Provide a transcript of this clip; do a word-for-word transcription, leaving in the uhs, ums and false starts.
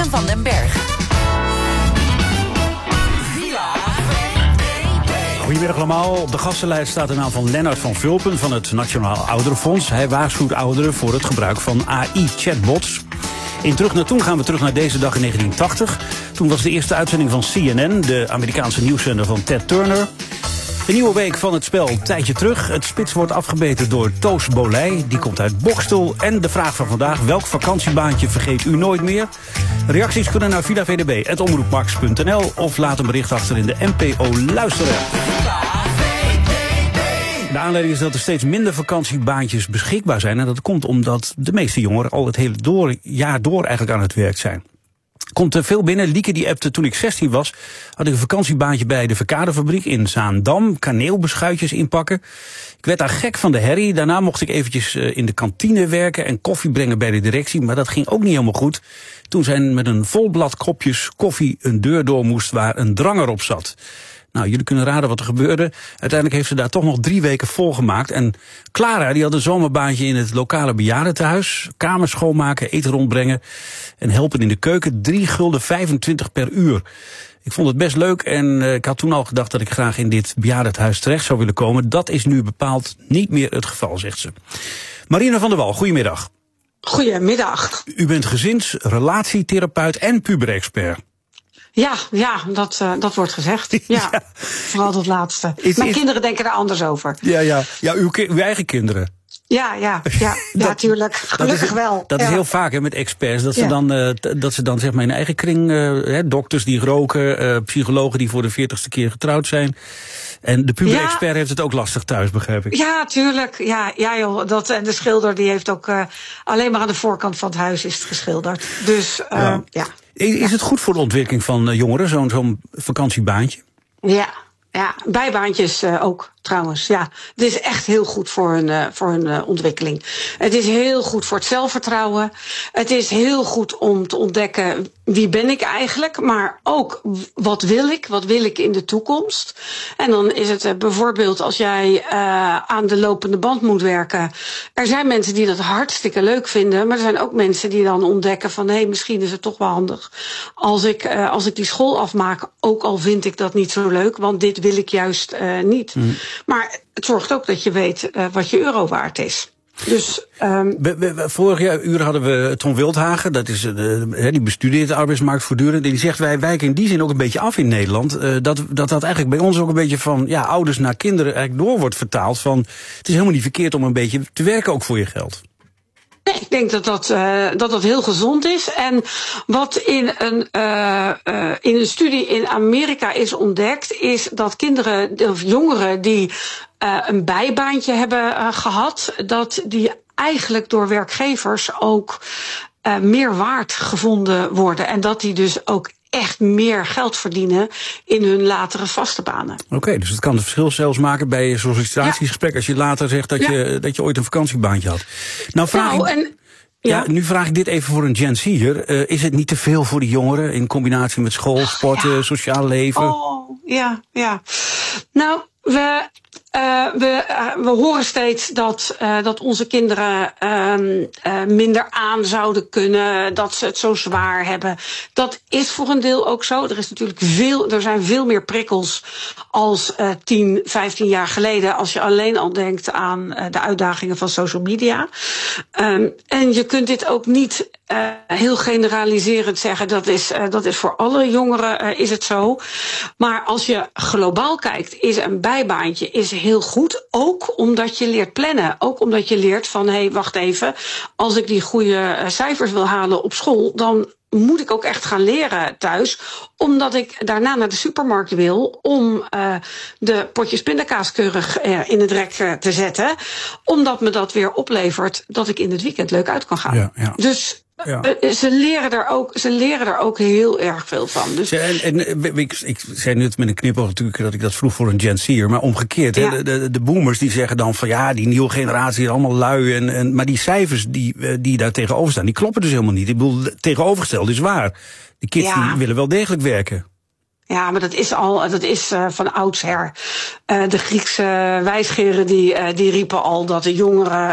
van den Berg. Goedemiddag allemaal. Op de gastenlijst staat de naam van Lennart van Vulpen van het Nationaal Ouderenfonds. Hij waarschuwt ouderen voor het gebruik van A I-chatbots. In Terug naar Toen gaan we terug naar deze dag in negentien tachtig. Toen was de eerste uitzending van C N N, de Amerikaanse nieuwszender van Ted Turner. De nieuwe week van het spel Tijdje Terug. Het spits wordt afgebeten door Toos Bolij. Die komt uit Bokstel. En de vraag van vandaag: welk vakantiebaantje vergeet u nooit meer? Reacties kunnen naar villa v d b punt omroepmax punt n l of laat een bericht achter in de N P O Luisteren. De aanleiding is dat er steeds minder vakantiebaantjes beschikbaar zijn. En dat komt omdat de meeste jongeren al het hele door, jaar door eigenlijk aan het werk zijn. Komt er veel binnen. Lieke die appte: toen ik zestien was, had ik een vakantiebaantje bij de Verkadefabriek in Zaandam. Kaneelbeschuitjes inpakken. Ik werd daar gek van de herrie. Daarna mocht ik eventjes in de kantine werken en koffie brengen bij de directie. Maar dat ging ook niet helemaal goed. Toen zijn met een vol blad kopjes koffie een deur door moest waar een dranger op zat. Nou, jullie kunnen raden wat er gebeurde. Uiteindelijk heeft ze daar toch nog drie weken volgemaakt. En Clara, die had een zomerbaantje in het lokale bejaardentehuis. Kamers schoonmaken, eten rondbrengen en helpen in de keuken. drie gulden vijfentwintig per uur. Ik vond het best leuk en uh, ik had toen al gedacht dat ik graag in dit bejaardentehuis terecht zou willen komen. Dat is nu bepaald niet meer het geval, zegt ze. Marina van der Wal, goedemiddag. Goedemiddag. U bent gezins-, relatietherapeut en puberexpert. Ja, ja, dat, uh, dat wordt gezegd. Ja, ja. Vooral dat laatste. Is, Mijn is... kinderen denken daar anders over. Ja, ja. ja uw, uw eigen kinderen. Ja, ja, ja, dat, ja, tuurlijk. Gelukkig dat is, wel. Dat ja. is heel vaak hè, met experts. Dat ze, ja. dan, uh, dat ze dan zeg maar in eigen kring, uh, hè, dokters die roken, uh, psychologen die voor de veertigste keer getrouwd zijn. En de puber-expert ja. heeft het ook lastig thuis, begrijp ik. Ja, tuurlijk. Ja, ja joh. Dat, en de schilder die heeft ook uh, alleen maar aan de voorkant van het huis is het geschilderd. Dus uh, ja. ja. Is het goed voor de ontwikkeling van uh, jongeren, zo'n zo'n vakantiebaantje? Ja, ja, bijbaantjes uh, ook trouwens. Ja, het is echt heel goed voor hun, uh, voor hun uh, ontwikkeling. Het is heel goed voor het zelfvertrouwen. Het is heel goed om te ontdekken wie ben ik eigenlijk, maar ook wat wil ik, wat wil ik in de toekomst. En dan is het uh, bijvoorbeeld als jij uh, aan de lopende band moet werken. Er zijn mensen die dat hartstikke leuk vinden, maar er zijn ook mensen die dan ontdekken van hé, hey, misschien is het toch wel handig als ik, uh, als ik die school afmaak, ook al vind ik dat niet zo leuk, want dit wil ik juist uh, niet. Mm. Maar het zorgt ook dat je weet uh, wat je euro waard is. Dus, um, we, we, vorig jaar uur hadden we Ton Wildhagen, dat is, uh, die bestudeert de arbeidsmarkt voortdurend. En die zegt, wij wijken in die zin ook een beetje af in Nederland. Uh, dat, dat dat eigenlijk bij ons ook een beetje van ja, ouders naar kinderen eigenlijk door wordt vertaald. Van, het is helemaal niet verkeerd om een beetje te werken ook voor je geld. Ik denk dat dat, uh, dat dat heel gezond is. En wat in een, uh, uh, in een studie in Amerika is ontdekt, is dat kinderen of jongeren die uh, een bijbaantje hebben uh, gehad, dat die eigenlijk door werkgevers ook uh, meer waard gevonden worden. En dat die dus ook echt meer geld verdienen in hun latere vaste banen. Oké, okay, dus het kan het verschil zelfs maken bij je sollicitatiegesprek, ja. Als je later zegt dat, ja. je, dat je ooit een vakantiebaantje had. Nou, vraag nou, ik, en, ja. ja, nu vraag ik dit even voor een Gen Z'er. Uh, is het niet te veel voor de jongeren in combinatie met school, sporten, ja. sociaal leven? Oh, ja, ja. Nou, we... Uh, we, uh, we horen steeds dat, uh, dat onze kinderen uh, uh, minder aan zouden kunnen, dat ze het zo zwaar hebben. Dat is voor een deel ook zo. Er is natuurlijk veel, er zijn veel meer prikkels als uh, tien, vijftien jaar geleden, als je alleen al denkt aan uh, de uitdagingen van social media. Um, en je kunt dit ook niet uh, heel generaliserend zeggen. Dat is, uh, dat is voor alle jongeren uh, is het zo. Maar als je globaal kijkt, is een bijbaantje is heel goed, ook omdat je leert plannen. Ook omdat je leert van, hé, hey, wacht even, als ik die goede cijfers wil halen op school, dan moet ik ook echt gaan leren thuis, omdat ik daarna naar de supermarkt wil om uh, de potjes pindakaas keurig uh, in het rek uh, te zetten, omdat me dat weer oplevert dat ik in het weekend leuk uit kan gaan. Ja, ja. Dus Ja. Uh, ze, leren er ook, ze leren er ook heel erg veel van. Dus ja, en, en ik, ik zei net met een knipoog natuurlijk dat ik dat vroeg voor een Gen Z'er, maar omgekeerd. Ja. Hè, de, de, de boomers die zeggen dan van ja, die nieuwe generatie is allemaal lui. En, en, maar die cijfers die, die daar tegenover staan, die kloppen dus helemaal niet. Ik bedoel, tegenovergesteld is waar. De kids ja. die willen wel degelijk werken. Ja, maar dat is al, dat is uh, van oudsher. Uh, de Griekse wijsgeren die, uh, die riepen al dat de jongeren